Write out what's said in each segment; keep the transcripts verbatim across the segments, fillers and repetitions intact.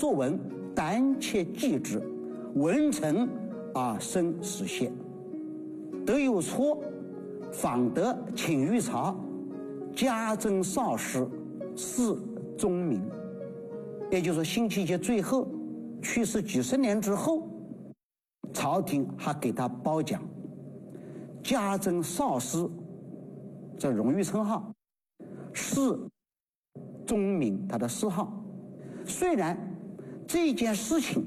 作文，胆且记之，文成而身实现。德有错，访得请于朝，家征少师，事宗明。也就是辛弃疾最后去世几十年之后，朝廷还给他褒奖，家征少师，这荣誉称号，是宗明他的谥号。虽然这件事情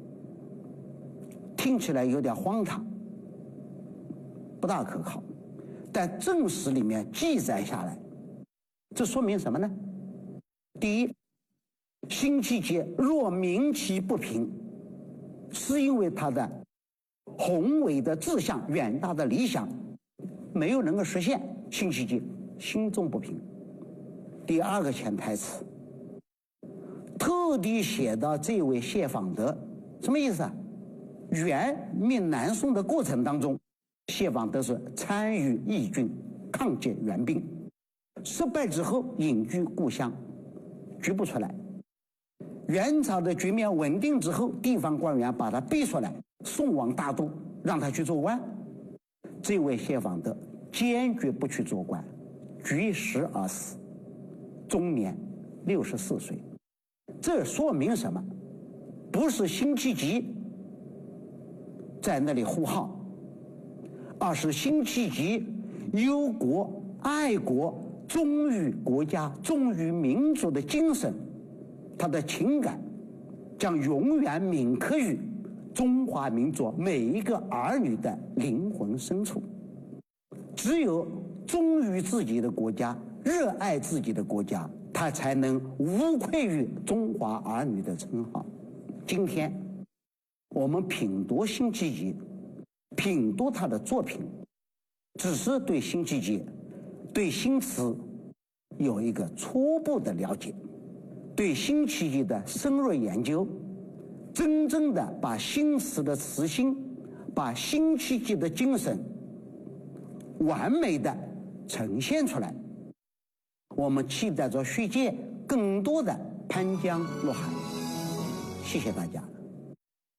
听起来有点荒唐，不大可靠，但正史里面记载下来，这说明什么呢？第一，辛弃疾若名气不平，是因为他的宏伟的志向、远大的理想没有能够实现，辛弃疾心中不平。第二个潜台词，特地写到这位谢访德，什么意思啊？元灭南宋的过程当中，谢访德是参与义军抗击元兵，失败之后隐居故乡，举不出来。元朝的局面稳定之后，地方官员把他逼出来，送往大都，让他去做官。这位谢访德坚决不去做官，举石而死，终年六十四岁。这说明什么？不是辛弃疾在那里呼号，而是辛弃疾忧国爱国、忠于国家、忠于民族的精神，他的情感将永远铭刻于中华民族每一个儿女的灵魂深处。只有忠于自己的国家，热爱自己的国家，他才能无愧于中华儿女的称号。今天我们品读辛弃疾，品读他的作品，只是对辛弃疾、对新词有一个初步的了解，对辛弃疾的深入研究，真正的把新词的词性，把辛弃疾的精神完美的呈现出来。我们期待着续见更多的潘江落海。谢谢大家。